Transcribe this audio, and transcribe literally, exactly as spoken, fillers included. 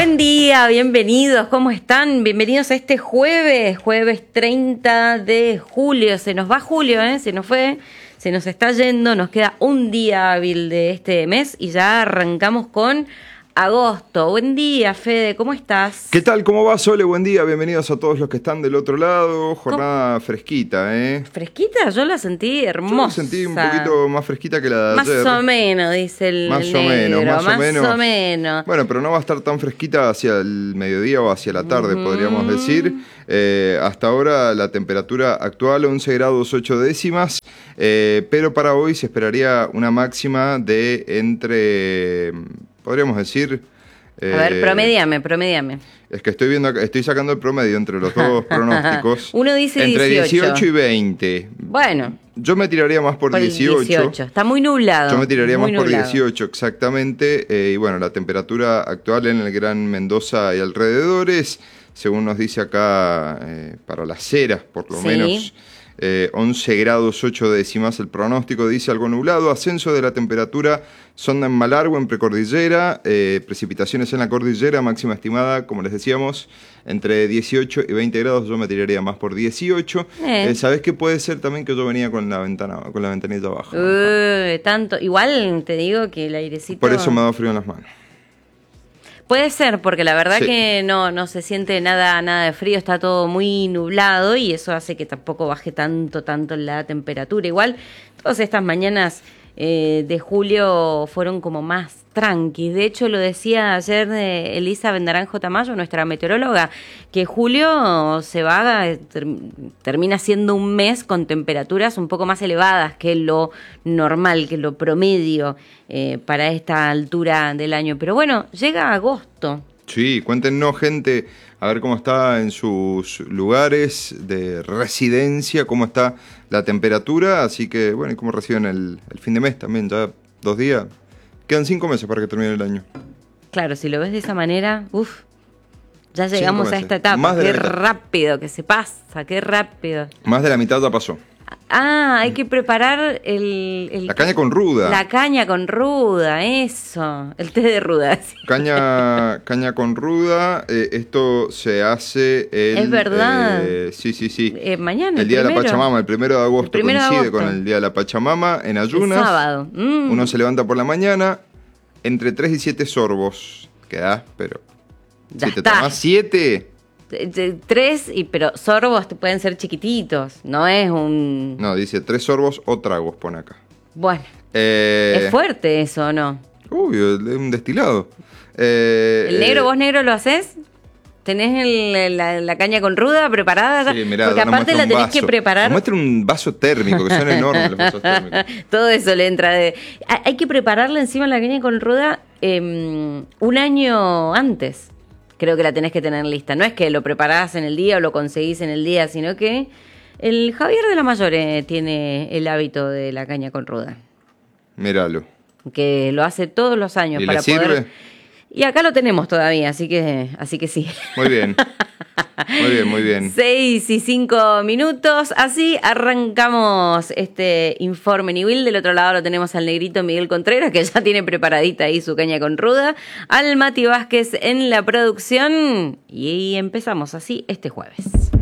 Buen día, bienvenidos, ¿cómo están? Bienvenidos a este jueves, jueves treinta de julio. Se nos va julio, ¿eh? Se nos fue, se nos está yendo, nos queda un día hábil de este mes y ya arrancamos con agosto. Buen día, Fede, ¿cómo estás? ¿Qué tal? ¿Cómo va, Sole? Buen día, bienvenidos a todos los que están del otro lado. Jornada ¿Cómo? fresquita, ¿eh? ¿Fresquita? Yo la sentí hermosa. Yo la sentí un poquito más fresquita que la de más ayer. Más o menos, dice el Más negro. o menos, más, más o menos. o menos. Bueno, pero no va a estar tan fresquita hacia el mediodía o hacia la tarde, mm. podríamos decir. Eh, hasta ahora la temperatura actual once grados ocho décimas, eh, pero para hoy se esperaría una máxima de entre, podríamos decir... Eh, a ver, promediame, promediame. Es que estoy viendo, estoy sacando el promedio entre los dos pronósticos. Uno dice entre dieciocho. dieciocho y veinte. Bueno. Yo me tiraría más por, por dieciocho. dieciocho. Está muy nublado. Yo me tiraría muy más nublado. por dieciocho, exactamente. Eh, y bueno, la temperatura actual en el Gran Mendoza y alrededores, según nos dice acá, eh, para Las Heras, por lo sí. menos, eh, once grados ocho décimas. El pronóstico dice algo nublado, ascenso de la temperatura, sonda en Malargüe, en precordillera, eh, precipitaciones en la cordillera, máxima estimada, como les decíamos, entre dieciocho y veinte grados. Yo me tiraría más por dieciocho. Eh. Eh, ¿Sabés qué puede ser también? Que yo venía con la ventana, con la ventanilla abajo. Uh, tanto, igual te digo que el airecito... Por eso me da frío en las manos. Puede ser, porque la verdad sí. que no, no se siente nada, nada de frío, está todo muy nublado y eso hace que tampoco baje tanto, tanto la temperatura. Igual, todas estas mañanas eh, de julio fueron como más tranqui. De hecho, lo decía ayer eh, Elisa Bendaranjo Tamayo, nuestra meteoróloga, que julio se va, ter, termina siendo un mes con temperaturas un poco más elevadas que lo normal, que lo promedio eh, para esta altura del año. Pero bueno, llega agosto. Sí, cuéntenos, gente, a ver cómo está en sus lugares de residencia, cómo está la temperatura, así que, bueno, y cómo reciben el, el fin de mes también, ya dos días. Quedan cinco meses para que termine el año. Claro, si lo ves de esa manera, uff, ya llegamos a esta etapa. Más de qué rápido que se pasa, qué rápido. Más de la mitad ya pasó. Ah, hay que preparar el... el la caña con ruda. La caña con ruda, eso. El té de ruda. ¿Sí? Caña, caña con ruda, eh, esto se hace el... Es verdad. Eh, sí, sí, sí. Eh, mañana, el Día primero. de la Pachamama, el primero de agosto, primero coincide de agosto. con el Día de la Pachamama, en ayunas. El sábado. Mm. Uno se levanta por la mañana, entre tres y siete sorbos. Quedás, pero... Ya si te está. tomás siete... Tres, y pero sorbos te pueden ser chiquititos, no es un... No, dice tres sorbos o tragos, pone acá. Bueno, eh... es fuerte eso, ¿no? Uy, es un destilado. Eh, ¿El negro, eh... vos negro lo haces? ¿Tenés el, la, la caña con ruda preparada? Sí, mirá, porque aparte la tenés vaso. que preparar. Nos muestra un vaso térmico, que son enormes los vasos térmicos. Todo eso le entra de... Hay que prepararle encima la caña con ruda eh, un año antes. Creo que la tenés que tener lista. No es que lo preparás en el día o lo conseguís en el día, sino que el Javier de la Mayore tiene el hábito de la caña con ruda. Míralo. Que lo hace todos los años ¿Y para le sirve? poder... Y acá lo tenemos todavía, así que, así que sí. Muy bien. Muy bien, muy bien. Seis y cinco minutos. Así arrancamos este informe Niwil. Del otro lado lo tenemos al negrito Miguel Contreras, que ya tiene preparadita ahí su caña con ruda. Al Mati Vázquez en la producción. Y empezamos así este jueves.